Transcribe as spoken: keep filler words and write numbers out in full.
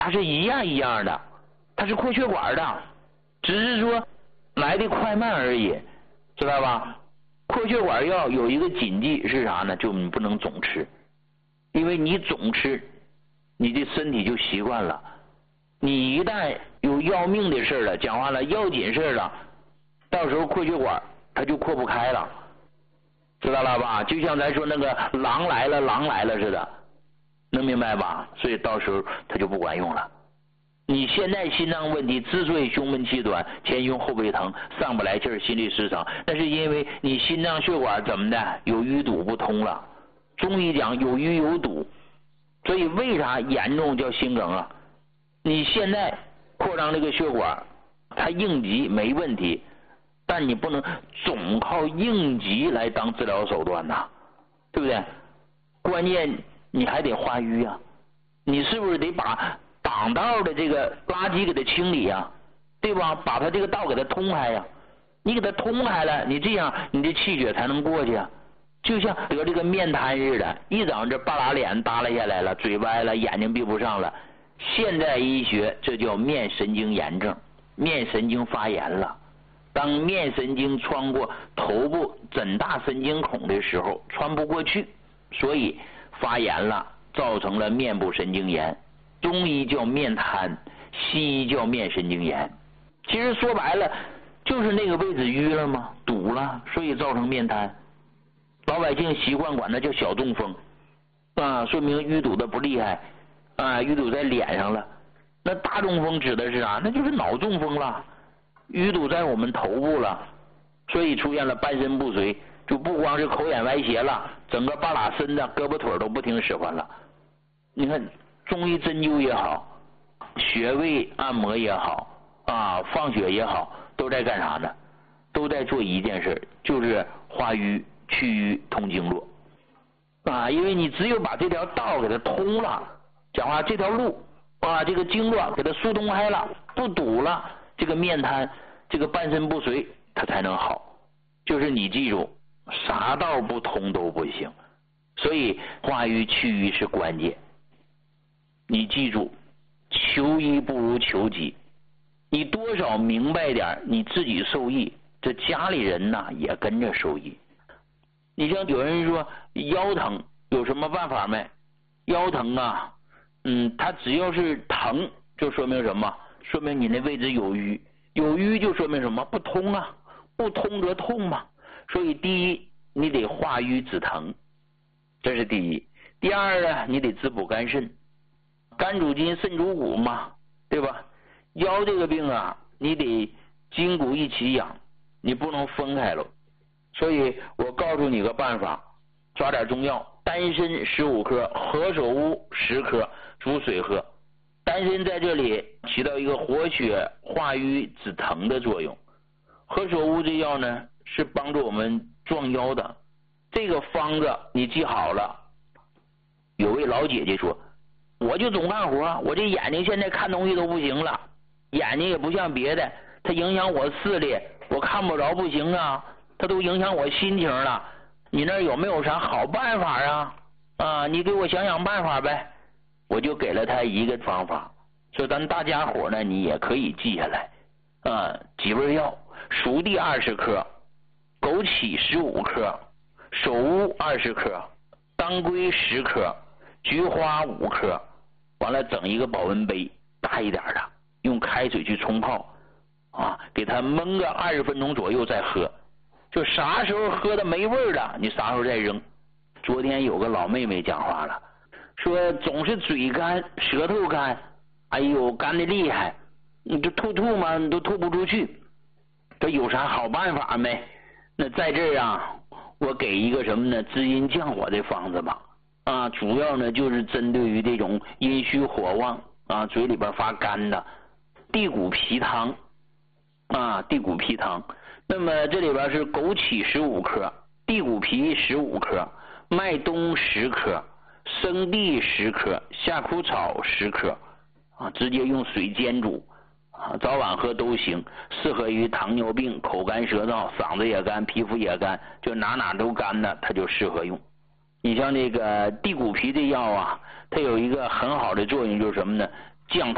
它是一样一样的，它是扩血管的，只是说来的快慢而已，知道吧？扩血管药有一个禁忌是啥呢？就你不能总吃，因为你总吃，你的身体就习惯了。你一旦有要命的事了，讲话了要紧事了，到时候扩血管它就扩不开了，知道了吧？就像咱说那个狼来了狼来了似的，能明白吧？所以到时候它就不管用了。你现在心脏问题之所以胸闷气短、前胸后背疼、上不来气儿、心律失常，那是因为你心脏血管怎么的有淤堵不通了。中医讲有淤有堵，所以为啥严重叫心梗啊？你现在扩张这个血管，它应急没问题，但你不能总靠应急来当治疗手段呐，对不对？关键你还得化瘀啊，你是不是得把挡道的这个垃圾给它清理呀，对吧？把它这个道给它通开呀，你给它通开了，你这样你的气血才能过去啊。就像得这个面瘫似的，一整这半拉脸耷拉下来了，嘴歪了，眼睛闭不上了。现代医学这叫面神经炎症，面神经发炎了。当面神经穿过头部枕大神经孔的时候，穿不过去，所以发炎了，造成了面部神经炎。中医叫面瘫，西医叫面神经炎。其实说白了，就是那个位置淤了吗？堵了，所以造成面瘫。老百姓习惯管它叫小中风，啊，说明淤堵的不厉害，啊，淤堵在脸上了。那大中风指的是啥？那就是脑中风了，淤堵在我们头部了，所以出现了半身不遂，就不光是口眼歪斜了，整个半拉身子、胳膊腿都不听使唤了。你看中医针灸也好，穴位按摩也好，啊，放血也好，都在干啥呢？都在做一件事，就是化瘀、去瘀、通经络。啊，因为你只有把这条道给它通了，讲话这条路啊，这个经络给它疏通开了，不堵了，这个面瘫、这个半身不遂，它才能好。就是你记住，啥道不通都不行，所以化瘀去瘀是关键。你记住，求医不如求己，你多少明白点，你自己受益，这家里人呐也跟着受益。你像有人说腰疼有什么办法没？腰疼啊，嗯，它只要是疼就说明什么？说明你那位置有瘀，有瘀就说明什么？不通啊，不通则痛嘛。所以第一，你得化瘀止疼，这是第一。第二呢，你得滋补肝肾，肝主筋，肾主骨嘛，对吧？腰这个病啊，你得筋骨一起养，你不能分开了。所以我告诉你个办法，抓点中药，丹参十五克，何首乌十克，煮水喝。丹参在这里起到一个活血化瘀止疼的作用，何首乌这药呢是帮助我们壮腰的。这个方子你记好了。有位老姐姐说，我就总干活，我这眼睛现在看东西都不行了，眼睛也不像别的，它影响我视力，我看不着不行啊，它都影响我心情了。你那有没有啥好办法啊？啊，你给我想想办法呗。我就给了他一个方法，说咱大家伙呢，你也可以记下来。啊，几味药：熟地二十克，枸杞十五克，首乌二十克，当归十克，菊花五克。完了，整一个保温杯，大一点的，用开水去冲泡，啊，给它焖个二十分钟左右再喝。就啥时候喝的没味了，你啥时候再扔。昨天有个老妹妹讲话了，说总是嘴干舌头干，哎呦干的厉害，你就吐吐嘛，你都吐不出去，这有啥好办法没？那在这儿啊，我给一个什么呢？滋阴降火的方子吧。啊，主要呢就是针对于这种阴虚火旺啊，嘴里边发干的地骨皮汤啊，地骨皮汤。那么这里边是枸杞十五克，地骨皮十五克，麦冬十克，生地十克，夏枯草十克，啊，直接用水煎煮，啊，早晚喝都行，适合于糖尿病、口干舌燥、嗓子也干、皮肤也干，就哪哪都干的，它就适合用。你像那个地骨皮这药啊，它有一个很好的作用，就是什么呢？降